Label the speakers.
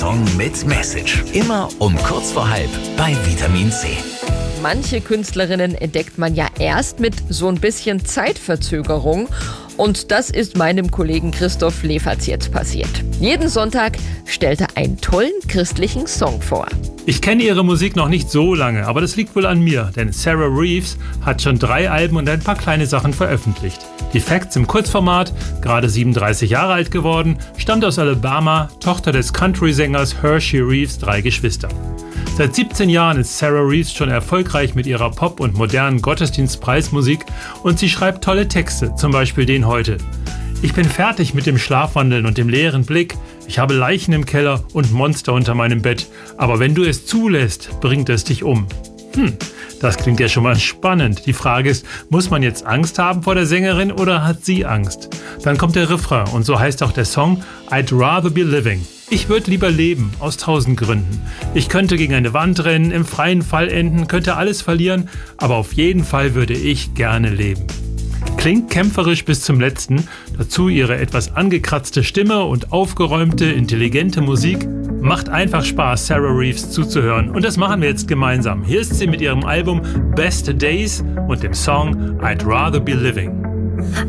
Speaker 1: Song mit Message. Immer um kurz vor halb bei Vitamin C.
Speaker 2: Manche Künstlerinnen entdeckt man ja erst mit so ein bisschen Zeitverzögerung. Und das ist meinem Kollegen Christoph Leferz jetzt passiert. Jeden Sonntag stellt er einen tollen christlichen Song vor.
Speaker 3: Ich kenne ihre Musik noch nicht so lange, aber das liegt wohl an mir, denn Sarah Reeves hat schon 3 Alben und ein paar kleine Sachen veröffentlicht. Die Facts im Kurzformat, gerade 37 Jahre alt geworden, stammt aus Alabama, Tochter des Country-Sängers Hershey Reeves, 3 Geschwister. Seit 17 Jahren ist Sarah Reeves schon erfolgreich mit ihrer Pop- und modernen Gottesdienstpreismusik und sie schreibt tolle Texte, zum Beispiel den heute. Ich bin fertig mit dem Schlafwandeln und dem leeren Blick. Ich habe Leichen im Keller und Monster unter meinem Bett. Aber wenn du es zulässt, bringt es dich um. Das klingt ja schon mal spannend. Die Frage ist, muss man jetzt Angst haben vor der Sängerin oder hat sie Angst? Dann kommt der Refrain und so heißt auch der Song I'd rather be living. Ich würde lieber leben, aus 1000 Gründen. Ich könnte gegen eine Wand rennen, im freien Fall enden, könnte alles verlieren, aber auf jeden Fall würde ich gerne leben. Klingt kämpferisch bis zum Letzten, dazu ihre etwas angekratzte Stimme und aufgeräumte, intelligente Musik. Macht einfach Spaß, Sarah Reeves zuzuhören und das machen wir jetzt gemeinsam. Hier ist sie mit ihrem Album Best Days und dem Song I'd Rather Be Living.